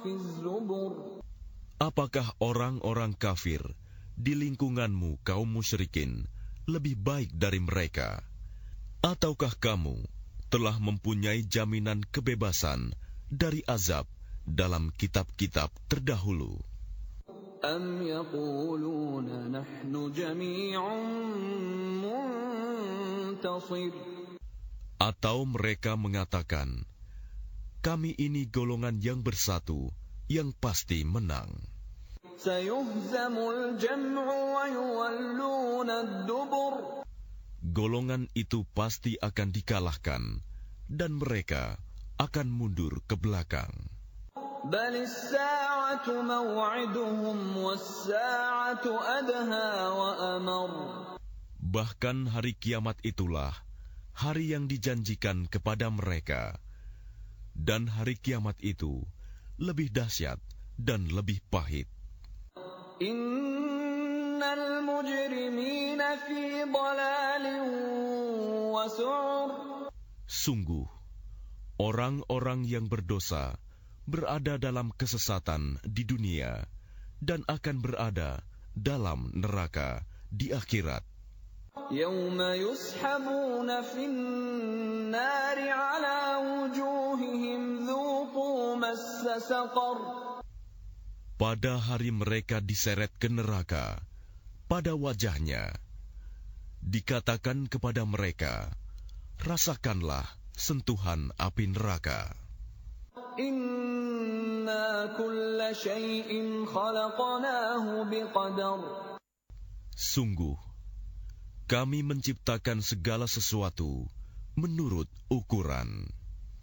في الزبر. Apakah orang-orang kafir di lingkunganmu kaum musyrikin lebih baik dari mereka? Ataukah kamu telah mempunyai jaminan kebebasan dari azab dalam kitab-kitab terdahulu? أم يقولون نحن جميع منتصر. Atau mereka mengatakan, kami ini golongan yang bersatu, yang pasti menang. سيهزم الجمع ويولون الدبر. Golongan itu pasti akan dikalahkan, dan mereka akan mundur ke belakang. بل الساعة موعدهم والساعة أدهى وأمر. Bahkan hari kiamat itulah hari yang dijanjikan kepada mereka, dan hari kiamat itu lebih dahsyat dan lebih pahit. Innal mujrimina fi dhalalin wa su'ur. Sungguh, orang-orang yang berdosa berada dalam kesesatan di dunia dan akan berada dalam neraka di akhirat. Yawma yushabuna fin nari ala wujuhihim dhuqu massa saqar. Pada hari mereka diseret ke neraka, pada wajahnya dikatakan kepada mereka, rasakanlah sentuhan api neraka. Inna kulla syai'in khalaqnahu biqadar. Sungguh, kami menciptakan segala sesuatu menurut ukuran.